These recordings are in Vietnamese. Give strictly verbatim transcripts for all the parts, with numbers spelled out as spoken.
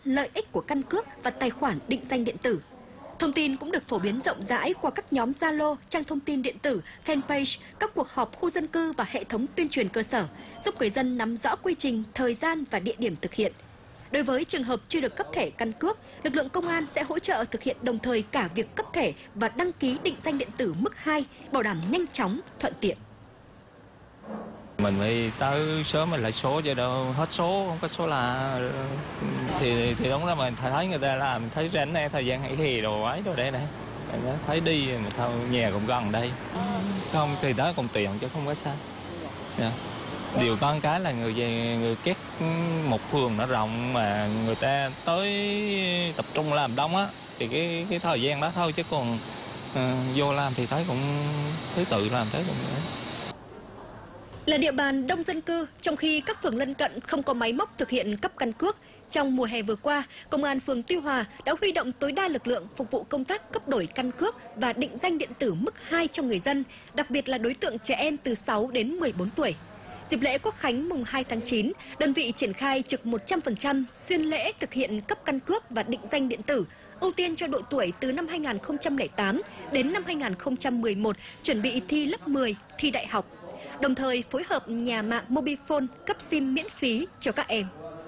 lợi ích của căn cước và tài khoản định danh điện tử. Thông tin cũng được phổ biến rộng rãi qua các nhóm Zalo, trang thông tin điện tử, fanpage, các cuộc họp khu dân cư và hệ thống tuyên truyền cơ sở, giúp người dân nắm rõ quy trình, thời gian và địa điểm thực hiện. Đối với trường hợp chưa được cấp thẻ căn cước, lực lượng công an sẽ hỗ trợ thực hiện đồng thời cả việc cấp thẻ và đăng ký định danh điện tử mức hai, bảo đảm nhanh chóng, thuận tiện. Mình phải tới sớm mình lại số cho đâu hết số, không có số là thì thì đúng là mình thấy người ta làm, thấy rảnh này thời gian hãy thì đồ ấy đồ đây này, thấy đi mà thôi nhà cũng gần đây, không thì đó cũng tiện chứ không có sao. Yeah. Điều có một cái là người về người kết một phường nó rộng mà người ta tới tập trung làm đông á thì cái cái thời gian đó thôi, chứ còn uh, vô làm thì thấy cũng thứ tự làm thấy cũng đấy. Là địa bàn đông dân cư, trong khi các phường lân cận không có máy móc thực hiện cấp căn cước, trong mùa hè vừa qua, Công an phường Tuy Hòa đã huy động tối đa lực lượng phục vụ công tác cấp đổi căn cước và định danh điện tử mức hai cho người dân, đặc biệt là đối tượng trẻ em từ sáu đến mười bốn tuổi. Dịp lễ Quốc khánh mùng hai tháng chín, đơn vị triển khai trực một trăm phần trăm xuyên lễ thực hiện cấp căn cước và định danh điện tử, ưu tiên cho độ tuổi từ năm hai nghìn không trăm lẻ tám đến năm hai nghìn không trăm mười một chuẩn bị thi lớp mười, thi đại học. Đồng thời phối hợp nhà mạng Mobifone cấp sim miễn phí cho các em.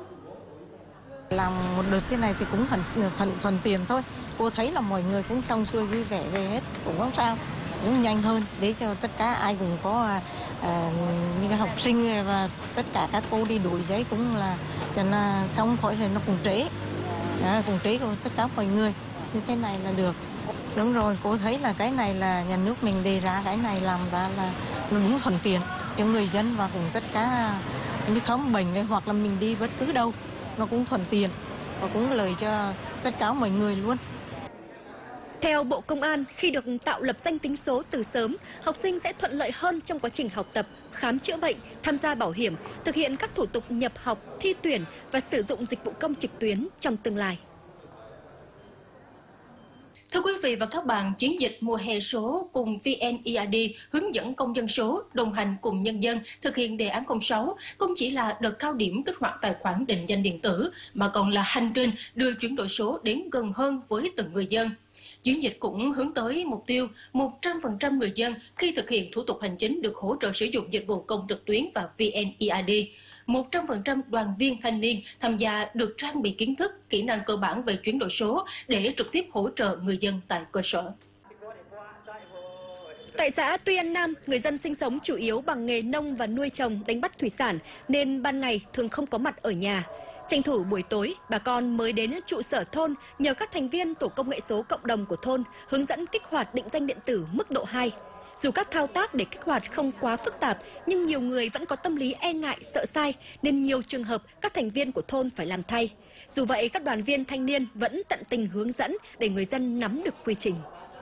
Làm một đợt thế này thì cũng phần, phần thuần tiền thôi. Cô thấy là mọi người cũng xong xuôi vui vẻ về hết, cũng không sao, cũng nhanh hơn để cho tất cả ai cũng có à, như học sinh và tất cả các cô đi đổi giấy cũng là cho nó xong khỏi rồi nó cũng trễ, à, cũng trễ của tất cả mọi người như thế này là được. Đúng rồi, cô thấy là cái này là nhà nước mình đề ra cái này làm ra là nó đúng thuận tiện cho người dân và cũng tất cả như khám bệnh này hoặc là mình đi bất cứ đâu nó cũng thuận tiện và cũng lợi cho tất cả mọi người luôn. Theo Bộ Công an, khi được tạo lập danh tính số từ sớm, học sinh sẽ thuận lợi hơn trong quá trình học tập, khám chữa bệnh, tham gia bảo hiểm, thực hiện các thủ tục nhập học, thi tuyển và sử dụng dịch vụ công trực tuyến trong tương lai. Thưa quý vị và các bạn, chiến dịch mùa hè số cùng vê en e i đê hướng dẫn công dân số đồng hành cùng nhân dân thực hiện đề án không sáu không chỉ là đợt cao điểm kích hoạt tài khoản định danh điện tử mà còn là hành trình đưa chuyển đổi số đến gần hơn với từng người dân. Chiến dịch cũng hướng tới mục tiêu một trăm phần trăm người dân khi thực hiện thủ tục hành chính được hỗ trợ sử dụng dịch vụ công trực tuyến và vê en e i đê. một trăm phần trăm đoàn viên thanh niên tham gia được trang bị kiến thức, kỹ năng cơ bản về chuyển đổi số để trực tiếp hỗ trợ người dân tại cơ sở. Tại xã Tuy An Nam, người dân sinh sống chủ yếu bằng nghề nông và nuôi trồng, đánh bắt thủy sản nên ban ngày thường không có mặt ở nhà. Tranh thủ buổi tối, bà con mới đến trụ sở thôn nhờ các thành viên tổ công nghệ số cộng đồng của thôn hướng dẫn kích hoạt định danh điện tử mức độ hai. Dù các thao tác để kích hoạt không quá phức tạp, nhưng nhiều người vẫn có tâm lý e ngại, sợ sai, nên nhiều trường hợp các thành viên của thôn phải làm thay. Dù vậy, các đoàn viên thanh niên vẫn tận tình hướng dẫn để người dân nắm được quy trình.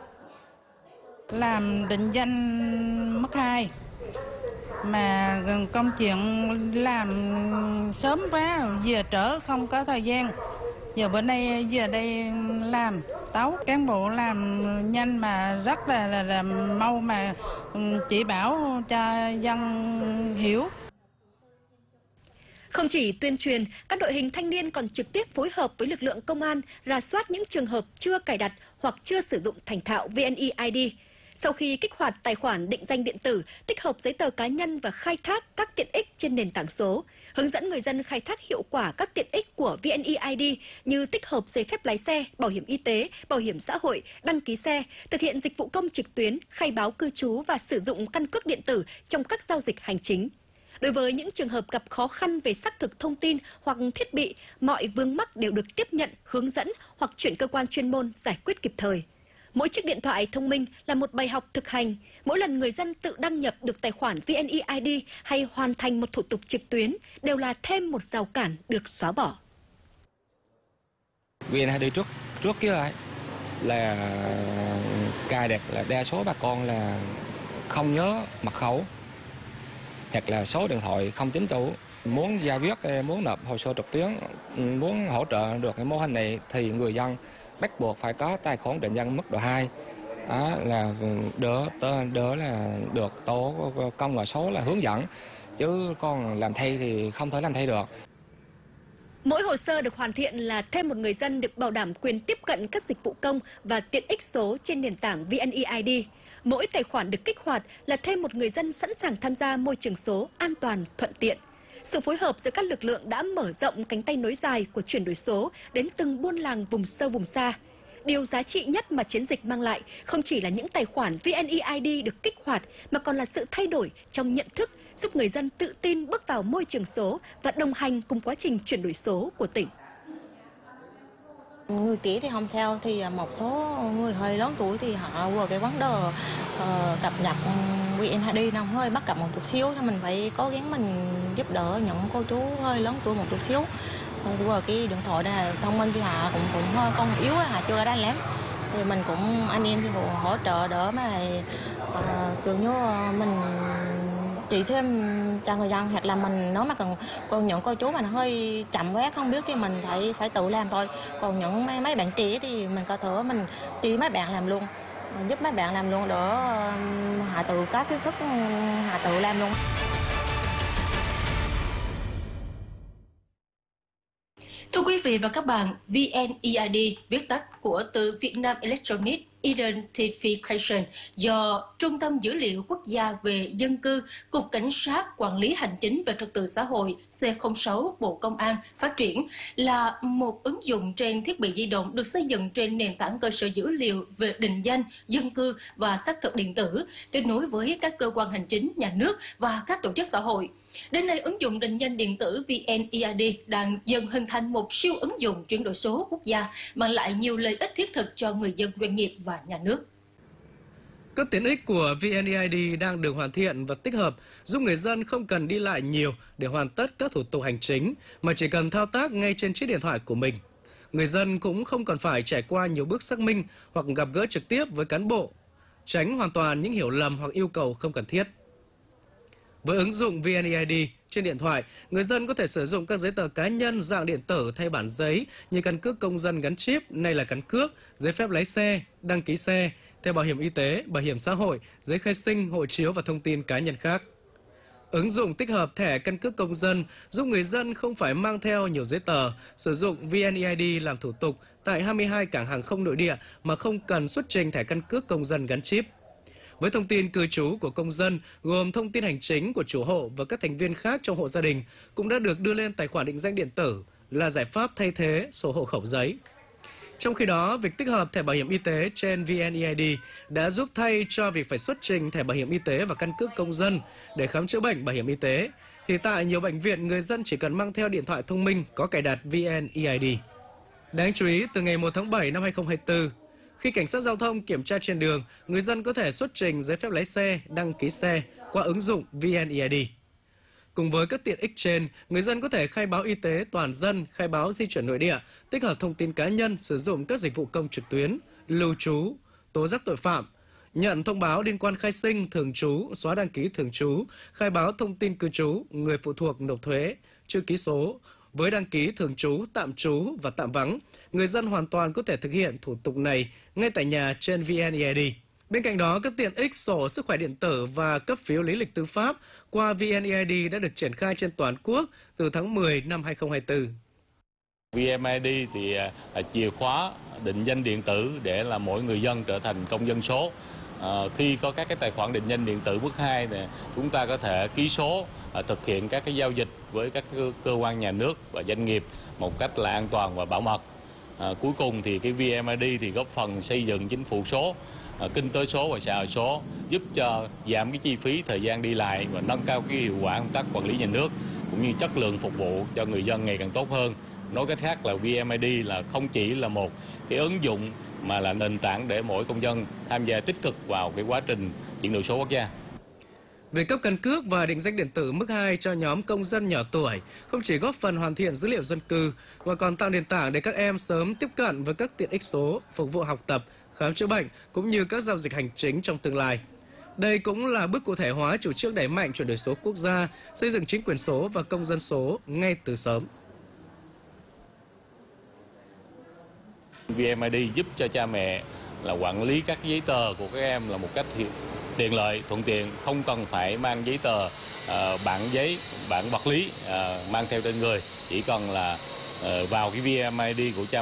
Làm định danh mức hai, mà công chuyện làm sớm quá, giờ trễ không có thời gian. Giờ bữa nay giờ đây làm tấu, cán bộ làm nhanh mà rất là, là, là mau mà chỉ bảo cho dân hiểu. Không chỉ tuyên truyền, các đội hình thanh niên còn trực tiếp phối hợp với lực lượng công an rà soát những trường hợp chưa cài đặt hoặc chưa sử dụng thành thạo vê en e i đê. Sau khi kích hoạt tài khoản định danh điện tử, tích hợp giấy tờ cá nhân và khai thác các tiện ích trên nền tảng số, hướng dẫn người dân khai thác hiệu quả các tiện ích của vê en e i đê như tích hợp giấy phép lái xe, bảo hiểm y tế, bảo hiểm xã hội, đăng ký xe, thực hiện dịch vụ công trực tuyến, khai báo cư trú và sử dụng căn cước điện tử trong các giao dịch hành chính. Đối với những trường hợp gặp khó khăn về xác thực thông tin hoặc thiết bị, mọi vướng mắc đều được tiếp nhận, hướng dẫn hoặc chuyển cơ quan chuyên môn giải quyết kịp thời. Mỗi chiếc điện thoại thông minh là một bài học thực hành. Mỗi lần người dân tự đăng nhập được tài khoản vê en e i đê hay hoàn thành một thủ tục trực tuyến đều là thêm một rào cản được xóa bỏ. vê en e i đê trước trước kia ấy, là cài đặt là đa số bà con là không nhớ mật khẩu hoặc là số điện thoại không chính chủ. Muốn giao viết, muốn nộp hồ sơ trực tuyến, muốn hỗ trợ được cái mô hình này thì người dân bắt buộc phải có tài khoản định danh mức độ hai. Đó là đỡ đỡ là được tổ công nghệ số là hướng dẫn, chứ còn làm thay thì không thể làm thay được. Mỗi hồ sơ được hoàn thiện là thêm một người dân được bảo đảm quyền tiếp cận các dịch vụ công và tiện ích số trên nền tảng vê en e i đê. Mỗi tài khoản được kích hoạt là thêm một người dân sẵn sàng tham gia môi trường số an toàn, thuận tiện. Sự phối hợp giữa các lực lượng đã mở rộng cánh tay nối dài của chuyển đổi số đến từng buôn làng vùng sâu vùng xa. Điều giá trị nhất mà chiến dịch mang lại không chỉ là những tài khoản vê en e i đê được kích hoạt mà còn là sự thay đổi trong nhận thức, giúp người dân tự tin bước vào môi trường số và đồng hành cùng quá trình chuyển đổi số của tỉnh. Người trẻ thì không sao, thì một số người hơi lớn tuổi thì họ qua cái vấn đề uh, cập nhật vê en e i đê nó hơi bắt cập một chút xíu, thì mình phải cố gắng mình giúp đỡ những cô chú hơi lớn tuổi một chút xíu. Qua cái điện thoại đây thông minh thì họ cũng cũng còn yếu, họ chưa ở đây lắm, thì mình cũng anh em thì cũng hỗ trợ đỡ mà uh, kiểu như mình chỉ thêm cho người dân, hoặc là mình nói mà cần còn những cô chú mà nó hơi chậm quá không biết thì mình phải phải tự làm thôi. Còn những mấy, mấy bạn trẻ thì mình có thể mình chỉ mấy bạn làm luôn, giúp mấy bạn làm luôn đỡ họ tự có kiến thức, họ tự làm luôn. Thưa quý vị và các bạn, vê en e i đê viết tắt của từ Vietnam Electronic Identification do Trung tâm Dữ liệu Quốc gia về Dân cư, Cục Cảnh sát Quản lý Hành chính về Trật tự xã hội C không sáu Bộ Công an phát triển, là một ứng dụng trên thiết bị di động được xây dựng trên nền tảng cơ sở dữ liệu về định danh, dân cư và xác thực điện tử, kết nối với các cơ quan hành chính, nhà nước và các tổ chức xã hội. Đến nay, ứng dụng định danh điện tử vê en e i đê đang dần hình thành một siêu ứng dụng chuyển đổi số quốc gia, mang lại nhiều lợi ích thiết thực cho người dân, doanh nghiệp và nhà nước. Các tiện ích của vê en e i đê đang được hoàn thiện và tích hợp, giúp người dân không cần đi lại nhiều để hoàn tất các thủ tục hành chính, mà chỉ cần thao tác ngay trên chiếc điện thoại của mình. Người dân cũng không còn phải trải qua nhiều bước xác minh hoặc gặp gỡ trực tiếp với cán bộ, tránh hoàn toàn những hiểu lầm hoặc yêu cầu không cần thiết. Với ứng dụng vê en e i đê trên điện thoại, người dân có thể sử dụng các giấy tờ cá nhân dạng điện tử thay bản giấy như căn cước công dân gắn chip, nay là căn cước, giấy phép lái xe, đăng ký xe, thẻ bảo hiểm y tế, bảo hiểm xã hội, giấy khai sinh, hộ chiếu và thông tin cá nhân khác. Ứng dụng tích hợp thẻ căn cước công dân giúp người dân không phải mang theo nhiều giấy tờ, sử dụng vê en e i đê làm thủ tục tại hai mươi hai cảng hàng không nội địa mà không cần xuất trình thẻ căn cước công dân gắn chip. Với thông tin cư trú của công dân, gồm thông tin hành chính của chủ hộ và các thành viên khác trong hộ gia đình, cũng đã được đưa lên tài khoản định danh điện tử, là giải pháp thay thế sổ hộ khẩu giấy. Trong khi đó, việc tích hợp thẻ bảo hiểm y tế trên vê en e i đê đã giúp thay cho việc phải xuất trình thẻ bảo hiểm y tế và căn cước công dân để khám chữa bệnh bảo hiểm y tế, thì tại nhiều bệnh viện người dân chỉ cần mang theo điện thoại thông minh có cài đặt vê en e i đê. Đáng chú ý, từ ngày một tháng bảy năm hai nghìn không trăm hai mươi tư, khi cảnh sát giao thông kiểm tra trên đường, người dân có thể xuất trình giấy phép lái xe, đăng ký xe qua ứng dụng vê en e i đê. Cùng với các tiện ích trên, người dân có thể khai báo y tế toàn dân, khai báo di chuyển nội địa, tích hợp thông tin cá nhân, sử dụng các dịch vụ công trực tuyến, lưu trú, tố giác tội phạm, nhận thông báo liên quan khai sinh, thường trú, xóa đăng ký thường trú, khai báo thông tin cư trú, người phụ thuộc nộp thuế, chữ ký số. Với đăng ký thường trú, tạm trú và tạm vắng, người dân hoàn toàn có thể thực hiện thủ tục này ngay tại nhà trên vê en e i đê. Bên cạnh đó, các tiện ích sổ sức khỏe điện tử và cấp phiếu lý lịch tư pháp qua vê en e i đê đã được triển khai trên toàn quốc từ tháng mười năm hai nghìn không trăm hai mươi tư. vê en e i đê thì là chìa khóa định danh điện tử để là mỗi người dân trở thành công dân số. À, khi có các cái tài khoản định danh điện tử bước hai này, chúng ta có thể ký số, à, thực hiện các cái giao dịch với các cơ, cơ quan nhà nước và doanh nghiệp một cách là an toàn và bảo mật. À, cuối cùng thì cái vê en e i đê thì góp phần xây dựng chính phủ số, à, kinh tế số và xã hội số, giúp cho giảm cái chi phí thời gian đi lại và nâng cao cái hiệu quả công tác quản lý nhà nước cũng như chất lượng phục vụ cho người dân ngày càng tốt hơn. Nói cách khác là vê en e i đê là không chỉ là một cái ứng dụng mà là nền tảng để mỗi công dân tham gia tích cực vào cái quá trình chuyển đổi số quốc gia. Việc cấp căn cước và định danh điện tử mức hai cho nhóm công dân nhỏ tuổi không chỉ góp phần hoàn thiện dữ liệu dân cư mà còn tạo nền tảng để các em sớm tiếp cận với các tiện ích số, phục vụ học tập, khám chữa bệnh cũng như các giao dịch hành chính trong tương lai. Đây cũng là bước cụ thể hóa chủ trương đẩy mạnh chuyển đổi số quốc gia, xây dựng chính quyền số và công dân số ngay từ sớm. vê en e i đê giúp cho cha mẹ là quản lý các giấy tờ của các em là một cách tiện lợi, thuận tiện, không cần phải mang giấy tờ, uh, bản giấy, bản vật lý uh, mang theo trên người, chỉ cần là vào cái vê en i đê của cha